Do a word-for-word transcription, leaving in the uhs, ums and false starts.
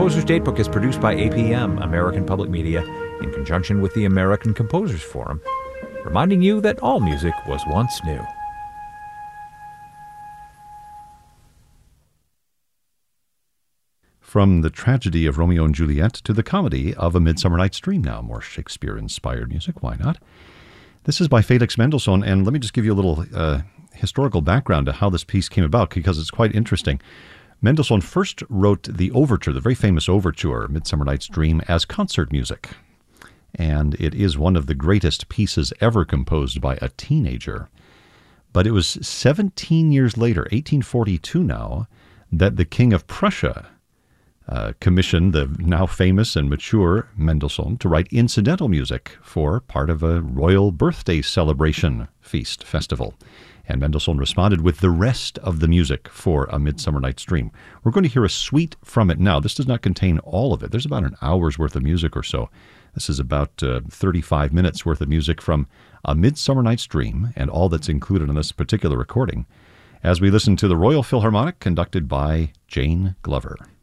Composer's Datebook is produced by A P M, American Public Media, in conjunction with the American Composers Forum, reminding you that all music was once new. From the tragedy of Romeo and Juliet to the comedy of A Midsummer Night's Dream now. More Shakespeare-inspired music, why not? This is by Felix Mendelssohn, and let me just give you a little uh, historical background to how this piece came about, because it's quite interesting. Mendelssohn first wrote the overture, the very famous overture, Midsummer Night's Dream, as concert music. And it is one of the greatest pieces ever composed by a teenager. But it was seventeen years later, eighteen forty-two now, that the King of Prussia uh, commissioned the now famous and mature Mendelssohn to write incidental music for part of a royal birthday celebration feast festival. And Mendelssohn responded with the rest of the music for A Midsummer Night's Dream. We're going to hear a suite from it now. This does not contain all of it. There's about an hour's worth of music or so. This is about uh, thirty-five minutes worth of music from A Midsummer Night's Dream and all that's included in this particular recording, as we listen to the Royal Philharmonic conducted by Jane Glover.